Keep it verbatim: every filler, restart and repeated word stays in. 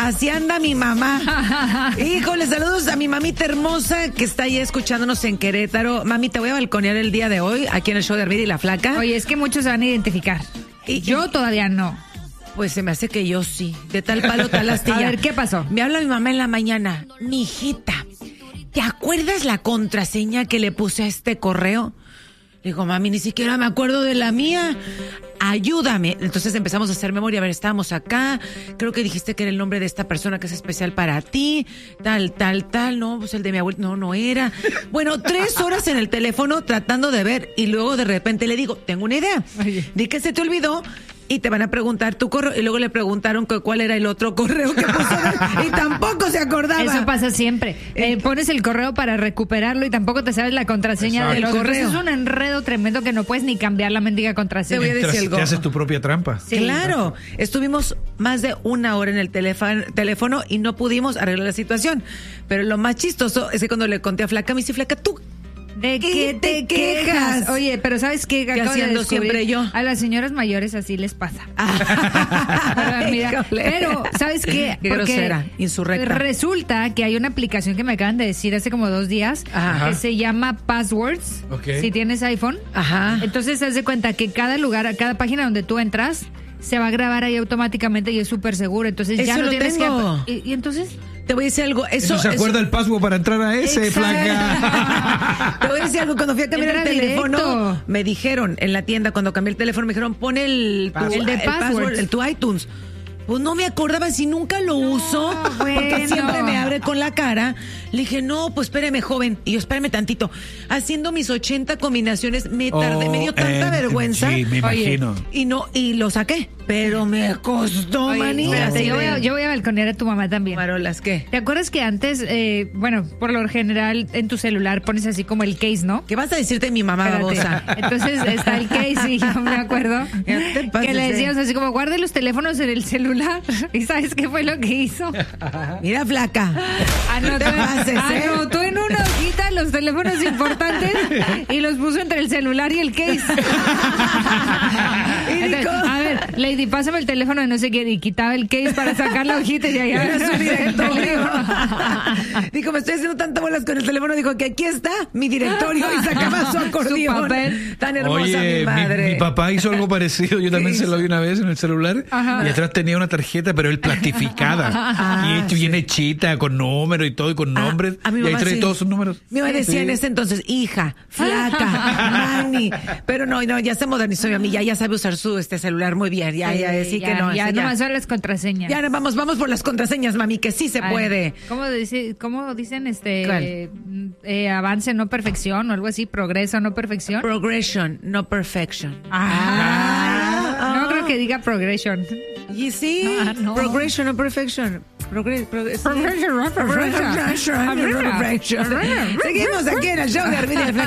Así anda mi mamá. Híjole, saludos a mi mamita hermosa que está ahí escuchándonos en Querétaro. Mami, te voy a balconear el día de hoy aquí en el show de Armida y la Flaca. Oye, es que muchos se van a identificar. Y yo y, todavía no. Pues se me hace que yo sí. De tal palo, tal astilla. A ver, ¿qué pasó? Me habla mi mamá en la mañana. Mijita, ¿te acuerdas la contraseña que le puse a este correo? Le digo, mami, ni siquiera me acuerdo de la mía. Ayúdame. Entonces empezamos a hacer memoria. A ver, estábamos acá. Creo que dijiste que era el nombre de esta persona que es especial para ti. Tal, tal, tal. No, pues el de mi abuelo. No, no era. Bueno, tres horas en el teléfono tratando de ver. Y luego de repente le digo, tengo una idea. Oye. Di que se te olvidó. Y te van a preguntar tu correo. Y luego le preguntaron que cuál era el otro correo que puso. Y tampoco se acordaba. Eso pasa siempre. Eh, pones el correo para recuperarlo y tampoco te sabes la contraseña Exacto. del otro. Entonces es un enredo tremendo que no puedes ni cambiar la mendiga contraseña. Te voy a decir algo. Te haces tu propia trampa. Sí, claro. Estuvimos más de una hora en el teléfono, teléfono y no pudimos arreglar la situación. Pero lo más chistoso es que cuando le conté a Flaca, me dice, Flaca, tú... ¿De qué te quejas? Oye, pero ¿sabes qué? ¿Qué haciendo siempre yo? A las señoras mayores así les pasa. Ah. Mira, pero, ¿sabes qué? Qué Porque grosera, insurrecta. Resulta que hay una aplicación que me acaban de decir hace como dos días Ajá. que se llama Passwords. Okay. Si tienes iPhone. Ajá. Entonces, te das de cuenta que cada lugar, cada página donde tú entras, se va a grabar ahí automáticamente y es súper seguro. Entonces, Eso ya no lo tienes tengo. que... ¿Y, y entonces...? Te voy a decir algo. Eso, eso se acuerda eso... el password para entrar a ese, Flaca. Te voy a decir algo. Cuando fui a cambiar Entra el teléfono, directo. me dijeron en la tienda, cuando cambié el teléfono, me dijeron, pon el, tu, el de el password, password, el tu iTunes. Pues no me acordaba si nunca lo no, uso, bueno. porque siempre me abre con la cara. Le dije, no, pues espéreme, joven. Y yo, espérame tantito. Haciendo mis ochenta combinaciones, me tardé, oh, me dio tanta eh, vergüenza. Sí, me Oye, imagino. Y no, y lo saqué. Pero me costó, Oye, manita. Espérate, yo, voy a, yo voy a balconear a tu mamá también. Marolas, ¿qué? ¿Te acuerdas que antes, eh, bueno, por lo general en tu celular pones así como el case, ¿no? ¿Qué vas a decirte de mi mamá, babosa? Entonces está el case y yo me acuerdo que le decíamos así como, guarde los teléfonos en el celular. ¿Y sabes qué fue lo que hizo? Mira, Flaca. Anotó, pases, ¿eh? anotó en una hojita los teléfonos importantes y los puso entre el celular y el case. Entonces, a ver, Lady, pásame el teléfono de no sé quién, y quitaba el case para sacar la hojita y allá era su directorio. Dijo, me estoy haciendo tantas bolas con el teléfono, dijo que aquí está mi directorio y sacaba su acordeón. Su papel. Tan hermosa. Oye, mi madre. Mi, mi papá hizo algo parecido, yo también se lo vi una vez en el celular. Ajá. Y atrás tenía una tarjeta, pero él plastificada. Ah, y sí. bien hechita, con número y todo, y con nombres. Ah, y ahí trae sí. todos sus números. Mi mamá decía sí. en ese entonces, hija, Flaca, Mani. Pero no, no, ya se modernizó mi ya, ya sabe usar su este celular muy bien. Ya, sí, ya, sí ya, que no. Ya, nomás son las contraseñas. Ya, vamos, vamos por las contraseñas, mami, que sí se Ay, puede. ¿Cómo, dice, cómo dicen este eh, avance, no perfección, o algo así? Progreso, no perfección. Progression, no perfection. Ah, ah, no creo que diga progression. Y sí, ah, no. Progression, no perfection. Progress, progress, progression, no perfection. Seguimos aquí en el show de Armida y la Flaca.